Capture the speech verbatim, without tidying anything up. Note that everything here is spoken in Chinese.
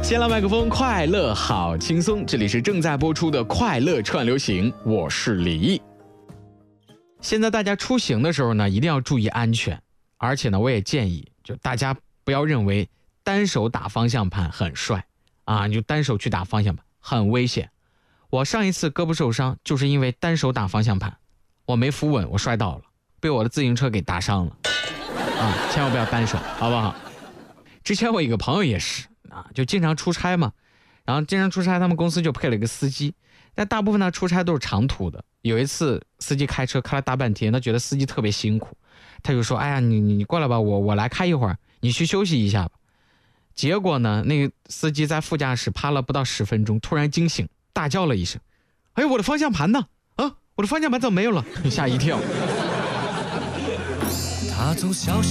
接了麦克风，快乐好轻松。这里是正在播出的快乐串流行，我是李毅。现在大家出行的时候呢，一定要注意安全，而且呢，我也建议，就大家不要认为单手打方向盘很帅啊，你就单手去打方向盘很危险。我上一次胳膊受伤就是因为单手打方向盘，我没扶稳，我摔倒了，被我的自行车给打伤了啊！千万不要单手，好不好？之前我一个朋友也是啊，就经常出差嘛，然后经常出差，他们公司就配了一个司机，但大部分呢出差都是长途的。有一次司机开车开了大半天，他觉得司机特别辛苦，他就说：“哎呀，你你你过来吧，我我来开一会儿，你去休息一下吧。”结果呢，那个司机在副驾驶趴了不到十分钟，突然惊醒，大叫了一声：“哎，我的方向盘呢？啊，我的方向盘怎么没有了？”吓一跳。他从小